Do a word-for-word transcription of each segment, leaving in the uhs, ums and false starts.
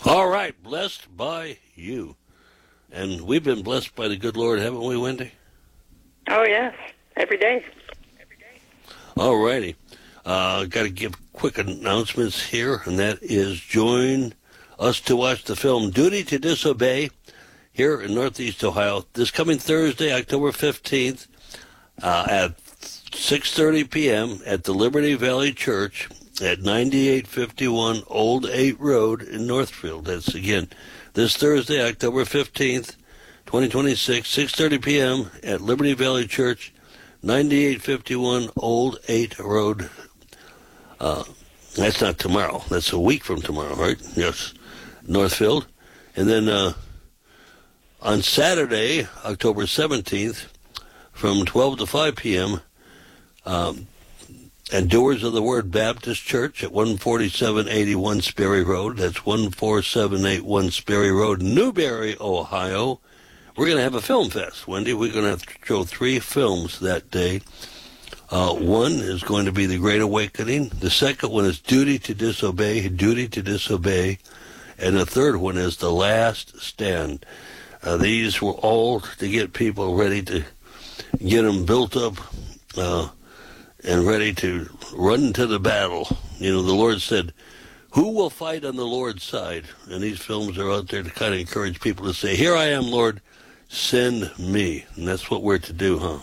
All right, blessed by you. And we've been blessed by the good Lord, haven't we, Wendy? Oh, yes, every day. All righty. Uh, got to give quick announcements here, and that is join us to watch the film Duty to Disobey here in Northeast Ohio this coming Thursday, October fifteenth, uh, at six thirty p.m. at the Liberty Valley Church at ninety-eight fifty-one Old eight Road in Northfield. That's, again, this Thursday, October fifteenth, twenty twenty-six, six thirty p.m. at Liberty Valley Church, ninety-eight fifty-one Old eight Road. Uh, that's not tomorrow. That's a week from tomorrow, right? Yes, Northfield. And then uh, on Saturday, October seventeenth, from twelve to five p.m., um, at Doers of the Word Baptist Church at one forty-seven eighty-one Sperry Road. That's one four seven eight one Sperry Road, Newberry, Ohio. We're going to have a film fest, Wendy. We're going to have to show three films that day. Uh, one is going to be The Great Awakening. The second one is Duty to Disobey, Duty to Disobey. And the third one is The Last Stand. Uh, these were all to get people ready to get them built up uh, and ready to run to the battle. You know, the Lord said, who will fight on the Lord's side? And these films are out there to kind of encourage people to say, here I am, Lord, send me. And that's what we're to do, huh?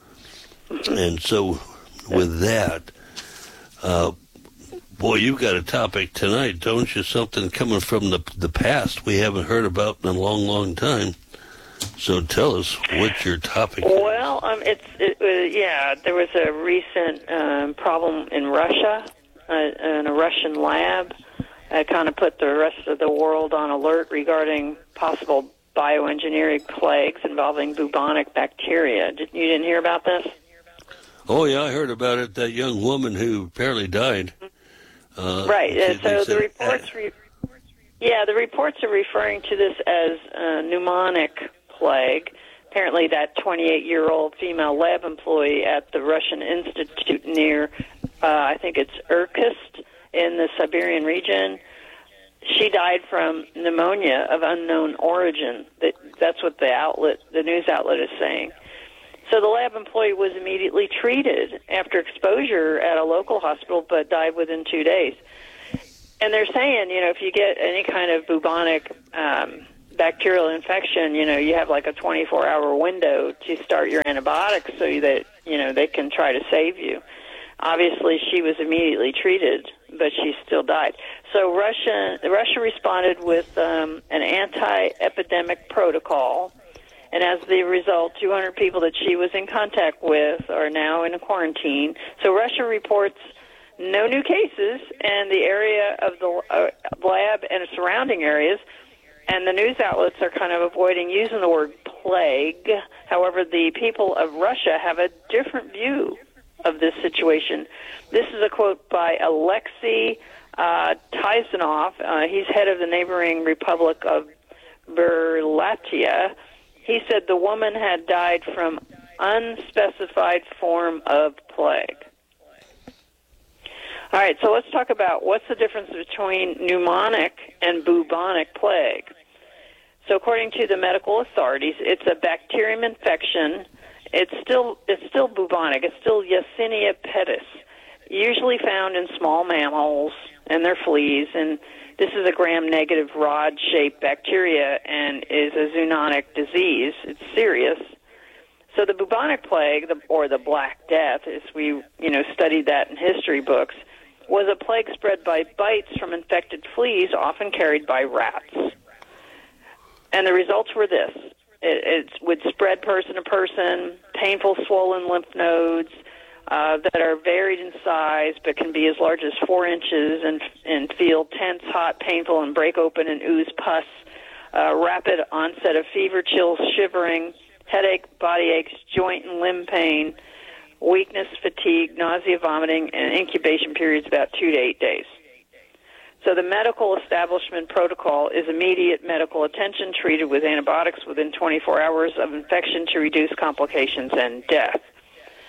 And so with that, uh, boy, you've got a topic tonight, don't you? Something coming from the the past we haven't heard about in a long, long time. So tell us what your topic is. Well, um, it's it, uh, yeah. There was a recent um, problem in Russia, uh, in a Russian lab. It kind of put the rest of the world on alert regarding possible bioengineering plagues involving bubonic bacteria. Did, you didn't hear about this? Oh, yeah, I heard about it. That young woman who apparently died. Uh, right. They, uh, so they the reports, re- yeah, the reports are referring to this as a pneumonic plague. Apparently, that twenty-eight-year-old female lab employee at the Russian Institute near, uh, I think it's Irkutsk in the Siberian region, she died from pneumonia of unknown origin. That, that's what the outlet, the news outlet, is saying. So the lab employee was immediately treated after exposure at a local hospital, but died within two days. And they're saying, you know, if you get any kind of bubonic um, bacterial infection, you know, you have like a twenty-four hour window to start your antibiotics so that, you know, they can try to save you. Obviously, she was immediately treated, but she still died. So Russia, Russia responded with um, an anti-epidemic protocol. And as the result, two hundred people that she was in contact with are now in a quarantine. So Russia reports no new cases, and the area of the uh, lab and surrounding areas, and the news outlets are kind of avoiding using the word plague. However, the people of Russia have a different view of this situation. This is a quote by Alexei uh, Tysonov. Uh, he's head of the neighboring Republic of Burlatia. He said the woman had died from unspecified form of plague. All right, so let's talk about what's the difference between pneumonic and bubonic plague. So according to the medical authorities, it's a bacterium infection. It's still it's still bubonic. It's still Yersinia pestis, usually found in small mammals and their fleas, and this is a gram-negative rod-shaped bacteria and is a zoonotic disease. It's serious. So the bubonic plague, the, or the Black Death, as we you know studied that in history books, was a plague spread by bites from infected fleas, often carried by rats. And the results were this. It, it would spread person to person, painful swollen lymph nodes, Uh, that are varied in size but can be as large as four inches and, and feel tense, hot, painful, and break open and ooze pus, uh, rapid onset of fever, chills, shivering, headache, body aches, joint and limb pain, weakness, fatigue, nausea, vomiting, and incubation periods about two to eight days. So the medical establishment protocol is immediate medical attention treated with antibiotics within twenty-four hours of infection to reduce complications and death.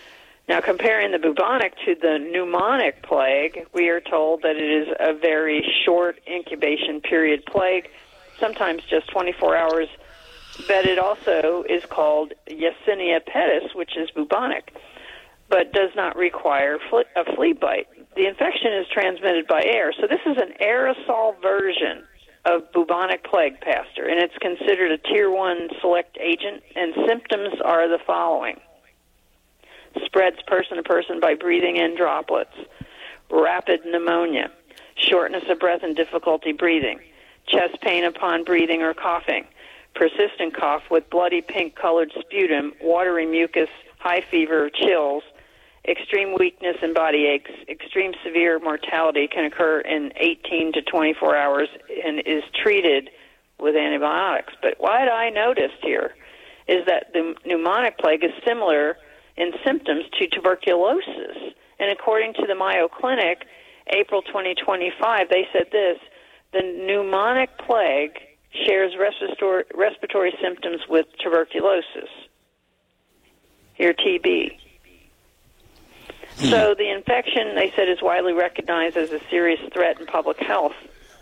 Now, comparing the bubonic to the pneumonic plague, we are told that it is a very short incubation period plague, sometimes just twenty-four hours, but it also is called Yersinia pestis, which is bubonic, but does not require a flea bite. The infection is transmitted by air, so this is an aerosol version of bubonic plague, Pastor, and it's considered a tier one select agent, and symptoms are the following. Spreads person to person by breathing in droplets, rapid pneumonia, shortness of breath and difficulty breathing, chest pain upon breathing or coughing, persistent cough with bloody pink-colored sputum, watery mucus, high fever, chills, extreme weakness and body aches. Extreme severe mortality can occur in eighteen to twenty-four hours and is treated with antibiotics. But what I noticed here is that the pneumonic plague is similar in symptoms to tuberculosis. And according to the Mayo Clinic, April twenty twenty-five, they said this: the pneumonic plague shares respiratory, respiratory symptoms with tuberculosis, here T B. So the infection, they said, is widely recognized as a serious threat in public health.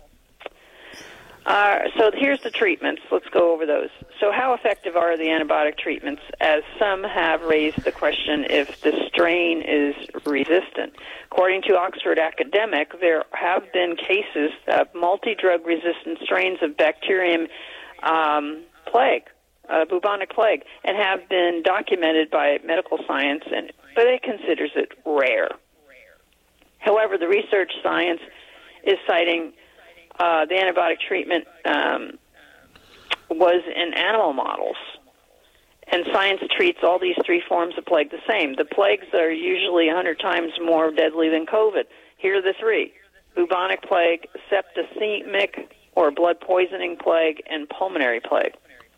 Uh, so here's the treatments. Let's go over those. So how effective are the antibiotic treatments? As some have raised the question if the strain is resistant. According to Oxford Academic, there have been cases of multi-drug resistant strains of bacterium um, plague, uh, bubonic plague, and have been documented by medical science, and but it considers it rare. However, the research science is citing uh, the antibiotic treatment um, was in animal models, and science treats all these three forms of plague the same. The plagues are usually one hundred times more deadly than COVID. Here are the three: bubonic plague, septicemic or blood poisoning plague, and pulmonary plague.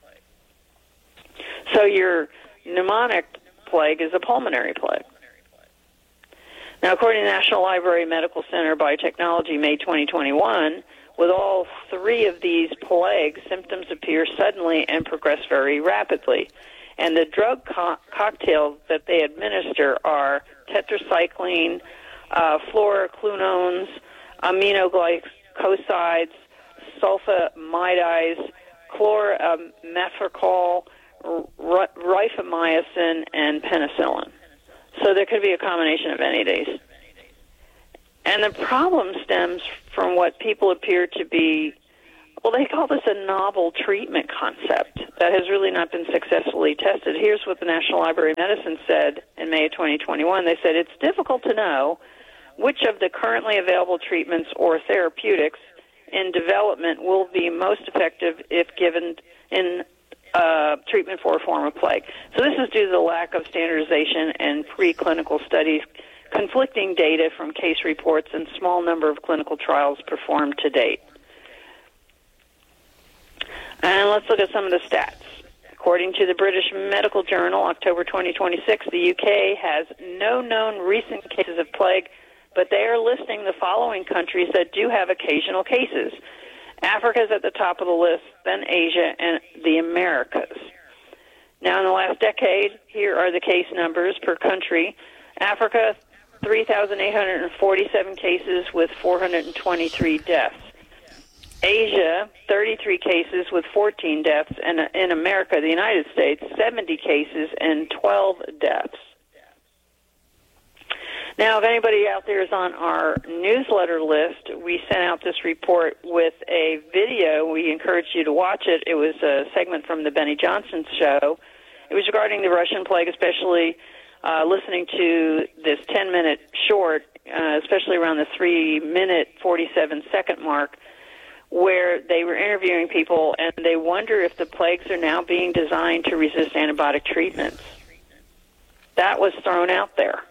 So your pneumonic plague is a pulmonary plague. Now, according to the National Library Medical Center Biotechnology, May twenty twenty-one, with all three of these plagues, symptoms appear suddenly and progress very rapidly. And the drug co- cocktails that they administer are tetracycline, uh, fluoroquinones, aminoglycosides, sulfamides, chloramphenicol, rifamycin, and penicillin. So there could be a combination of any of these. And the problem stems from what people appear to be, well, they call this a novel treatment concept that has really not been successfully tested. Here's what the National Library of Medicine said in May of twenty twenty-one. They said it's difficult to know which of the currently available treatments or therapeutics in development will be most effective if given in Uh, treatment for a form of plague. So this is due to the lack of standardization and preclinical studies, conflicting data from case reports, and small number of clinical trials performed to date. And let's look at some of the stats. According to the British Medical Journal, October twenty twenty-six, the U K has no known recent cases of plague, but they are listing the following countries that do have occasional cases. Africa is at the top of the list, then Asia, and the Americas. Now, in the last decade, here are the case numbers per country. Africa, three thousand eight hundred forty-seven cases with four hundred twenty-three deaths. Asia, thirty-three cases with fourteen deaths. And in America, the United States, seventy cases and twelve deaths. Now, if anybody out there is on our newsletter list, we sent out this report with a video. We encourage you to watch it. It was a segment from the Benny Johnson show. It was regarding the Russian plague, especially uh, listening to this ten-minute short, uh, especially around the three-minute, forty-seven second mark, where they were interviewing people, and they wonder if the plagues are now being designed to resist antibiotic treatments. That was thrown out there.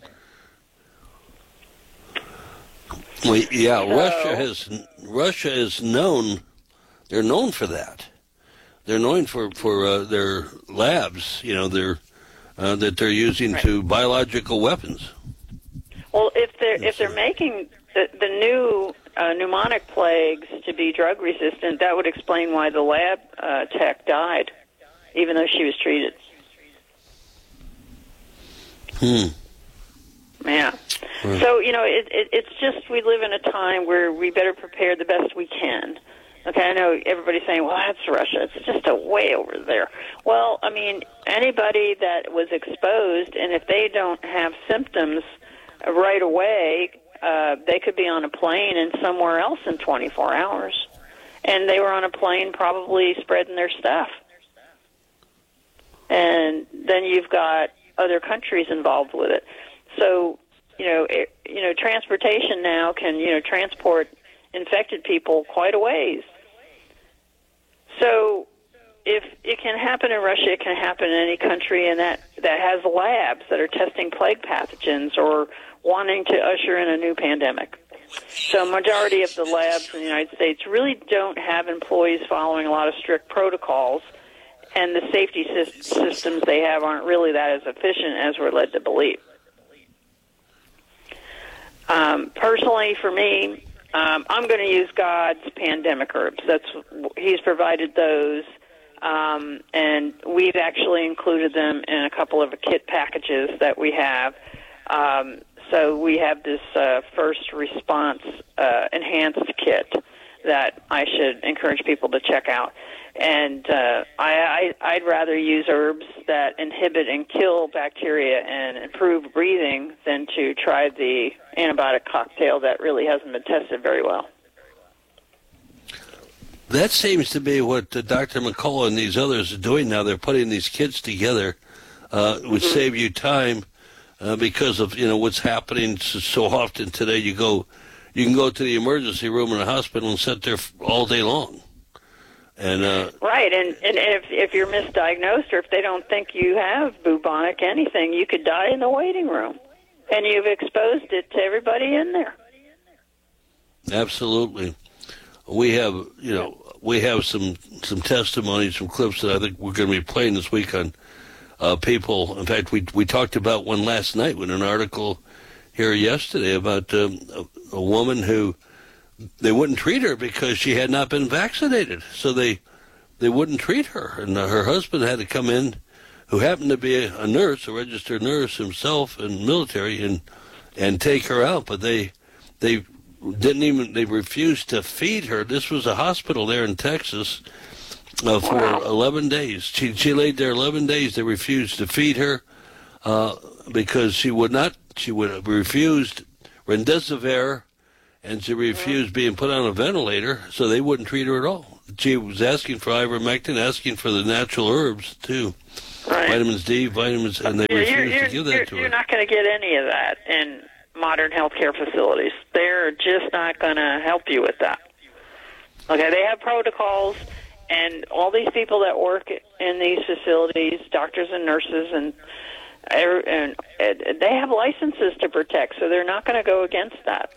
Well, yeah, so, Russia has Russia is known. They're known for that. They're known for for uh, their labs. You know, they're uh, that they're using right. to biological weapons. Well, if they're if they're making the the new uh, pneumonic plagues to be drug resistant, that would explain why the lab uh, tech died, even though she was treated. Hmm. Yeah. Right. So, you know, it, it, it's just we live in a time where we better prepare the best we can. Okay, I know everybody's saying, well, that's Russia. It's just a way over there. Well, I mean, anybody that was exposed, and if they don't have symptoms right away, uh, they could be on a plane and somewhere else in twenty-four hours. And they were on a plane probably spreading their stuff. And then you've got other countries involved with it. So, you know, it, you know, transportation now can, you know, transport infected people quite a ways. So if it can happen in Russia, it can happen in any country, and that, that has labs that are testing plague pathogens or wanting to usher in a new pandemic. So majority of the labs in the United States really don't have employees following a lot of strict protocols, and the safety sy- systems they have aren't really that as efficient as we're led to believe. Um, personally, for me, um, I'm going to use God's pandemic herbs. That's He's provided those, um, and we've actually included them in a couple of kit packages that we have. Um, so we have this uh, first response uh, enhanced kit that I should encourage people to check out. And uh, I, I, I'd rather use herbs that inhibit and kill bacteria and improve breathing than to try the antibiotic cocktail that really hasn't been tested very well. That seems to be what uh, Doctor McCullough and these others are doing now. They're putting these kits together, uh, which mm-hmm. save you time uh, because of, you know, what's happening so, so often today. You go, you can go to the emergency room in a hospital and sit there all day long. And, uh, right, and, and if if you're misdiagnosed or if they don't think you have bubonic anything, you could die in the waiting room, and you've exposed it to everybody in there. Absolutely. We have, you know, we have some, some testimonies, some clips that I think we're going to be playing this week on uh, people. In fact, we we talked about one last night with an article here yesterday about um, a, a woman who they wouldn't treat her because she had not been vaccinated. So they they wouldn't treat her. And uh, her husband had to come in, who happened to be a, a nurse, a registered nurse himself in military, and and take her out. But they they didn't even, they refused to feed her. This was a hospital there in Texas uh, for wow. eleven days. She, she laid there eleven days. They refused to feed her uh, because she would not, she would have refused remdesivir, and she refused being put on a ventilator, so they wouldn't treat her at all. She was asking for ivermectin, asking for the natural herbs, too. Right. Vitamins D, vitamins, and they you're, refused you're, to give that you're, to her. You're not going to get any of that in modern healthcare facilities. They're just not going to help you with that. Okay, they have protocols, and all these people that work in these facilities, doctors and nurses, and and, and they have licenses to protect, so they're not going to go against that.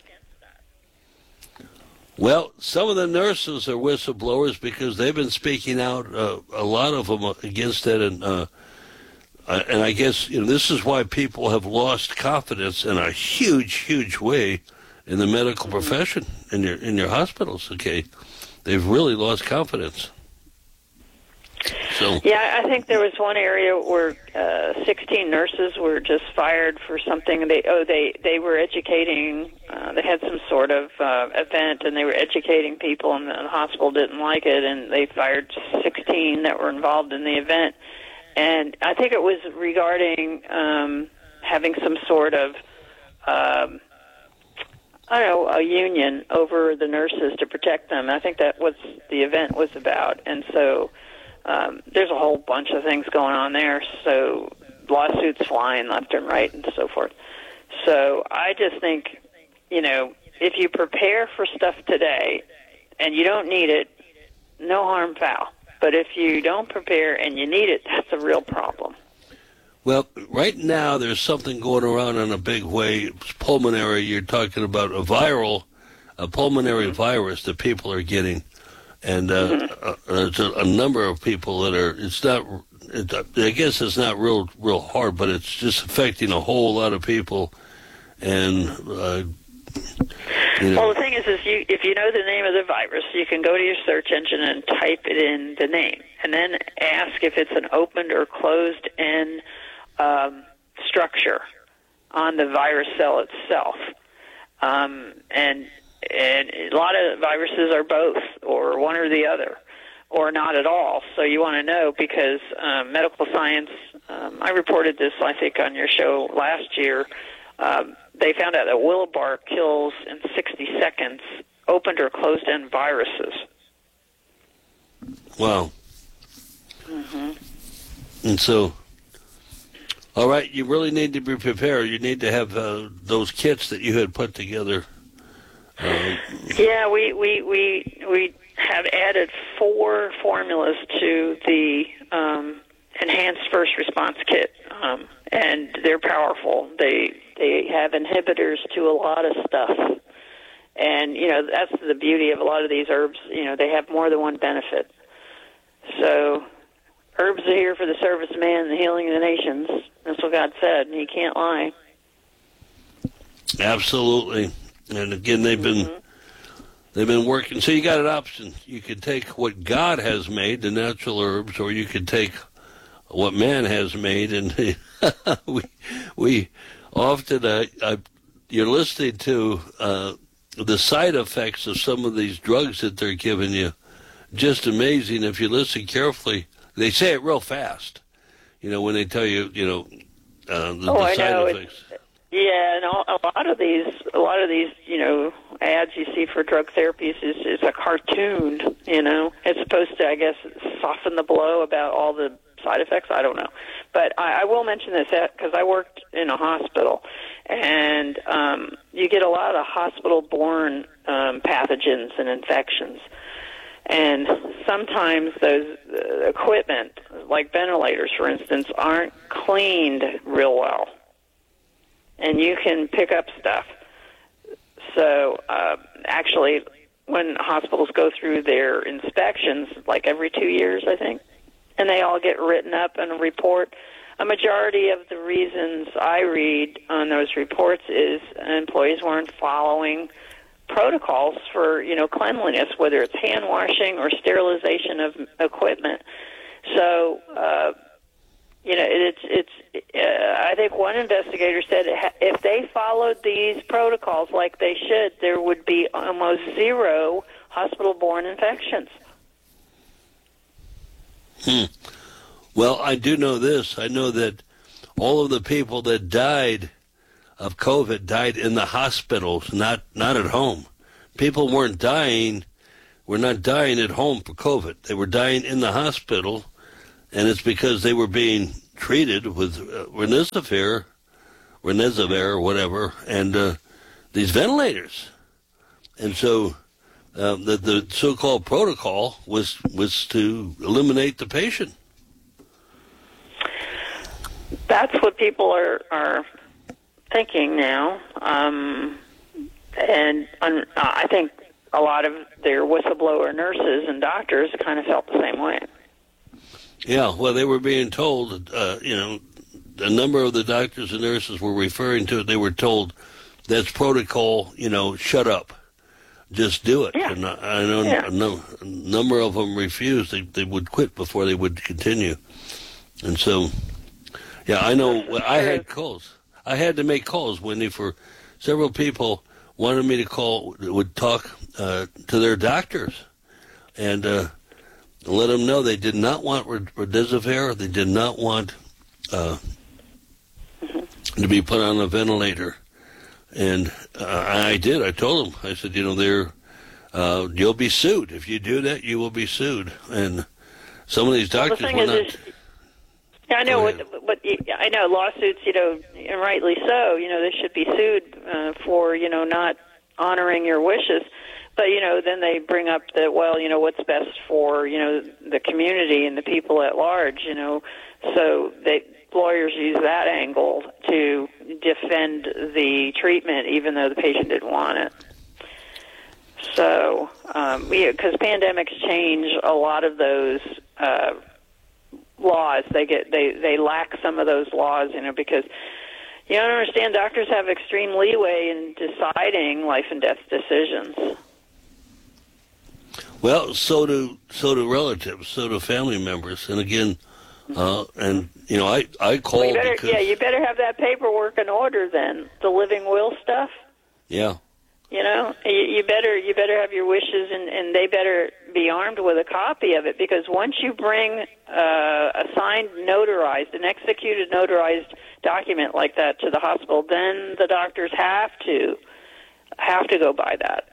Well, some of the nurses are whistleblowers because they've been speaking out, uh, a lot of them against it, and uh, and I guess, you know, this is why people have lost confidence in a huge, huge way in the medical profession, in your in your hospitals. Okay, they've really lost confidence. So yeah, I think there was one area where uh, sixteen nurses were just fired for something. They oh they they were educating. Uh, they had some sort of uh, event, and they were educating people, and the hospital didn't like it, and they fired sixteen that were involved in the event. And I think it was regarding um, having some sort of um, I don't know, a union over the nurses to protect them. I think that was the event was about, and so. Um, there's a whole bunch of things going on there, so lawsuits flying left and right and so forth. So I just think, you know, if you prepare for stuff today and you don't need it, no harm foul. But if you don't prepare and you need it, that's a real problem. Well, right now there's something going around in a big way. It's pulmonary. You're talking about a viral, a pulmonary mm-hmm. virus that people are getting. And uh, mm-hmm. uh, there's a, a number of people that are, it's not, it, I guess it's not real real hard, but it's just affecting a whole lot of people. And, uh, you know. Well, the thing is, is you, if you know the name of the virus, you can go to your search engine and type it in the name, and then ask if it's an opened or closed-end um, structure on the virus cell itself. Um, and and a lot of viruses are both, or one or the other, or not at all. So you want to know because um, medical science, um, I reported this, I think, on your show last year. Um, they found out that Willibart kills in sixty seconds opened or closed-end viruses. Wow. Mm-hmm. And so, all right, you really need to be prepared. You need to have uh, those kits that you had put together. Uh, yeah, we, we, we, we have added four formulas to the um, enhanced first response kit, um, and they're powerful. They they have inhibitors to a lot of stuff, and you know that's the beauty of a lot of these herbs. You know they have more than one benefit. So herbs are here for the service of man and the healing of the nations. That's what God said, and He can't lie. Absolutely, and again they've been. Mm-hmm. They've been working, so you got an option. You could take what God has made, the natural herbs, or you could take what man has made. And we, we often, uh, I, you're listening to uh, the side effects of some of these drugs that they're giving you. Just amazing if you listen carefully. They say it real fast, you know, when they tell you, you know, uh, the, oh, the I side know. effects. It's, yeah, and a lot of these, a lot of these, you know, ads you see for drug therapies is, is a cartoon, you know. It's supposed to, I guess, soften the blow about all the side effects. I don't know. But I, I will mention this because I worked in a hospital, and um, you get a lot of hospital-borne um, pathogens and infections. And sometimes those uh, equipment, like ventilators, for instance, aren't cleaned real well. And you can pick up stuff. So uh, actually, when hospitals go through their inspections, like every two years, I think, and they all get written up in a report, a majority of the reasons I read on those reports is employees weren't following protocols for, you know, cleanliness, whether it's hand washing or sterilization of equipment. So, uh, you know, it's, it's, uh, I think one investigator said if they followed these protocols like they should, there would be almost zero hospital-borne infections. Hmm. Well, I do know this. I know that all of the people that died of COVID died in the hospitals, not, not at home. People weren't dying, were not dying at home for COVID. They were dying in the hospital, and it's because they were being treated with uh, Remdesivir, Remdesivir, or whatever, and uh, these ventilators. And so uh, the, the so-called protocol was was to eliminate the patient. That's what people are, are thinking now. Um, and um, I think a lot of their whistleblower nurses and doctors kind of felt the same way. Yeah, well, they were being told, uh, you know, a number of the doctors and nurses were referring to it. They were told, that's protocol, you know, shut up. Just do it. Yeah. And I, I know yeah. a, no, a number of them refused. They, they would quit before they would continue. And so, yeah, I know I had calls. I had to make calls, Wendy, for several people wanted me to call, would talk uh, to their doctors. And, uh, let them know they did not want Remdesivir. They did not want uh, mm-hmm. to be put on a ventilator. And uh, I did. I told them. I said, you know, they're, uh, you'll be sued. If you do that, you will be sued. And some of these doctors well, the were thing not... Is, I know, what, what, I know lawsuits, you know, and rightly so, you know, they should be sued uh, for, you know, not honoring your wishes. But, you know, then they bring up that, well, you know, what's best for, you know, the community and the people at large, you know. So they, lawyers use that angle to defend the treatment even though the patient didn't want it. So, um, yeah, because pandemics change a lot of those uh, laws. They get they, they lack some of those laws, you know, because you don't understand, doctors have extreme leeway in deciding life and death decisions. Well, so do so do relatives, so do family members, and again, Uh, and, you know, I, I called well, you better, because... Yeah, you better have that paperwork in order then, the living will stuff. Yeah. You know, you, you better you better have your wishes, and, and they better be armed with a copy of it, because once you bring uh, a signed, notarized, an executed, notarized document like that to the hospital, then the doctors have to have to go by that.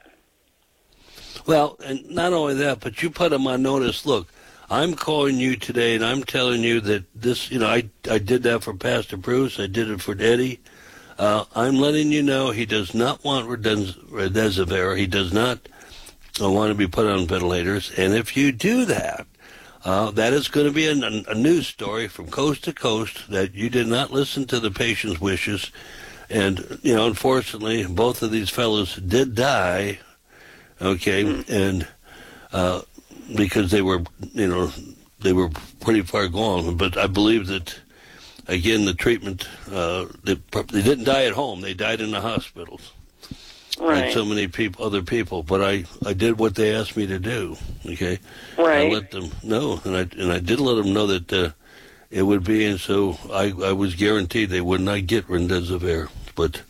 Well, and not only that, but you put them on notice. Look, I'm calling you today, and I'm telling you that this, you know, I, I did that for Pastor Bruce. I did it for Eddie. Uh, I'm letting you know he does not want remdesivir. He does not uh, want to be put on ventilators. And if you do that, uh, that is going to be a, a news story from coast to coast that you did not listen to the patient's wishes. And, you know, unfortunately, both of these fellows did die, okay, and uh, because they were, you know, they were pretty far gone. But I believe that, again, the treatment, uh, they, they didn't die at home. They died in the hospitals. Right. Like so many people, other people. But I, I did what they asked me to do, okay? Right. I let them know, and I, and I did let them know that uh, it would be, and so I, I was guaranteed they would not get remdesivir. But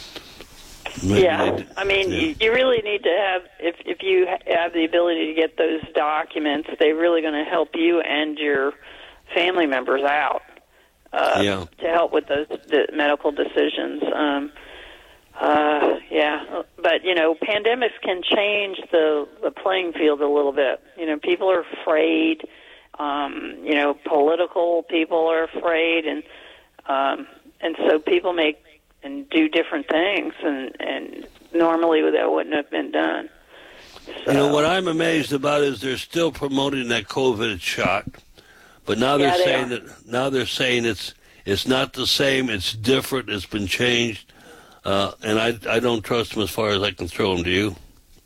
yeah, I mean, yeah. you, you really need to have, if if you have the ability to get those documents, they're really going to help you and your family members out uh, yeah. to help with those the medical decisions. Um, uh, yeah, but, you know, pandemics can change the, the playing field a little bit. You know, people are afraid. Um, you know, political people are afraid, and um, and so people make and do different things, and, and normally that wouldn't have been done. So, you know, what I'm amazed about is they're still promoting that COVID shot, but now they're yeah, they saying are. that now they're saying it's it's not the same, it's different, it's been changed, uh, and I I don't trust them as far as I can throw them. Do you?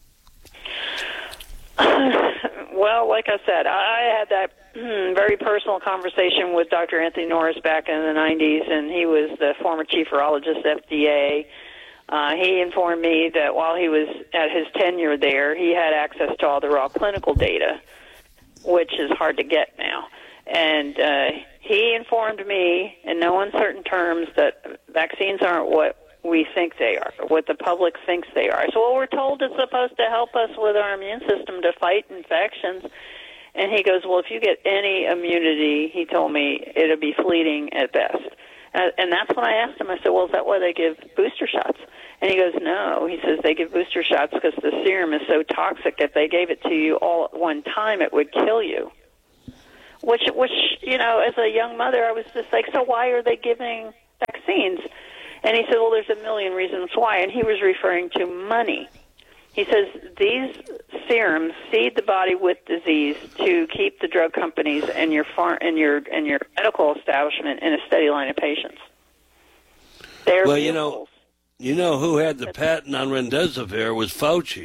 Well, like I said, I had that very personal conversation with Doctor Anthony Norris back in the nineties, and he was the former chief virologist at F D A. Uh, he informed me that while he was at his tenure there, he had access to all the raw clinical data, which is hard to get now. And uh, he informed me in no uncertain terms that vaccines aren't what we think they are, what the public thinks they are. So what we're told is supposed to help us with our immune system to fight infections. And he goes, well, if you get any immunity, he told me, it'll be fleeting at best. And, and that's when I asked him, I said, well, is that why they give booster shots? And he goes, no. He says they give booster shots because the serum is so toxic. If they gave it to you all at one time, it would kill you. Which, which you know, as a young mother, I was just like, so why are they giving vaccines? And he said, well, there's a million reasons why. And he was referring to money. He says these serums feed the body with disease to keep the drug companies and your far, and your and your medical establishment in a steady line of patients. They're well, you know, vehicles. you know who had the patent on remdesivir was Fauci.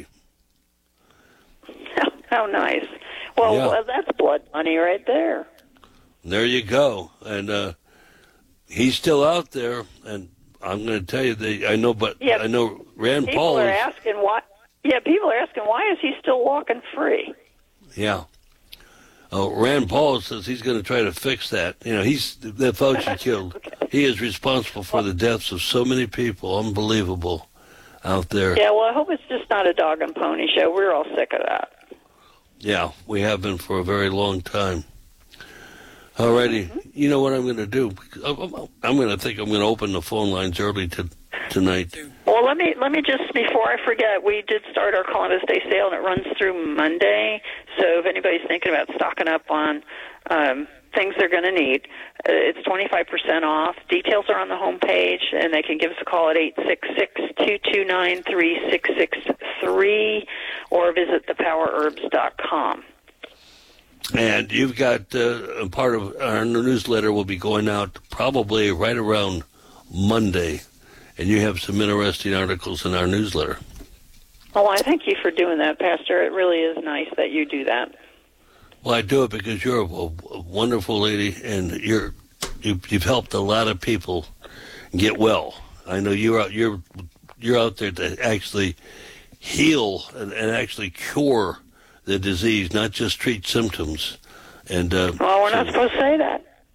How nice. Well, Yeah. well, that's blood money right there. There you go, and uh, he's still out there. And I'm going to tell you, they, I know, but Yeah, I know Rand people Paul are is. asking why. Yeah, people are asking why is he still walking free? Yeah. Oh, Rand Paul says he's going to try to fix that. You know, he's that Fauci killed. Okay. He is responsible for the deaths of so many people. Unbelievable out there. Yeah, well, I hope it's just not a dog and pony show. We're all sick of that. Yeah, we have been for a very long time. Alrighty, Mm-hmm. you know what I'm going to do? I'm, I'm going to think I'm going to open the phone lines early to, tonight. Well, let me let me just before I forget, we did start our Columbus Day sale, and it runs through Monday. So if anybody's thinking about stocking up on um, things they're going to need, uh, it's twenty-five percent off. Details are on the homepage, and they can give us a call at eight six six, two two nine, three six six three or visit the power herbs dot com. And you've got uh, a part of our newsletter will be going out probably right around Monday, and you have some interesting articles in our newsletter. Well, I thank you for doing that, Pastor. It really is nice that you do that. Well, I do it because you're a, a wonderful lady, and you're you've, you've helped a lot of people get well. I know you're out you're you're out there to actually heal and, and actually cure the disease, not just treat symptoms. And uh, Well, we're not so- supposed to say that.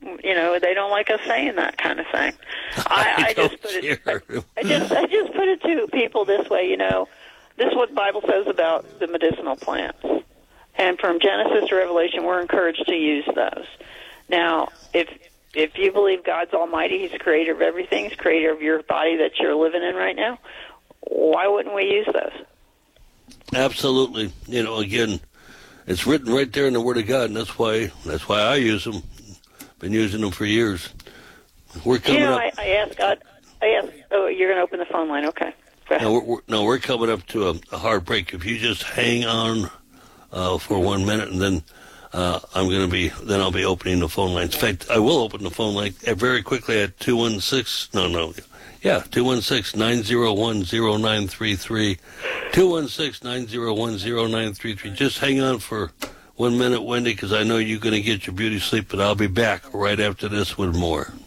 You know, they don't like us saying that kind of thing. I, I, I don't just put it. care. I just I just put it to people this way. You know, this is what the Bible says about the medicinal plants, and from Genesis to Revelation, we're encouraged to use those. Now, if if you believe God's almighty, He's the creator of everything, He's the creator of your body that you're living in right now, why wouldn't we use those? Absolutely. You know, again, it's written right there in the Word of God, and that's why that's why I use them. Been using them for years. We're coming you know, up. I, I asked God. I asked. Oh, you're going to open the phone line? Okay. Go ahead. No, we're, we're, no, we're coming up to a, a hard break. If you just hang on uh, for one minute, and then uh, I'm going to be, then I'll be opening the phone lines. In fact, I will open the phone line very quickly at two one six. No, no, yeah, two one six nine zero one zero nine three three. Two one six nine zero one zero nine three three. Just hang on for one minute, Wendy, because I know you're going to get your beauty sleep, but I'll be back right after this with more.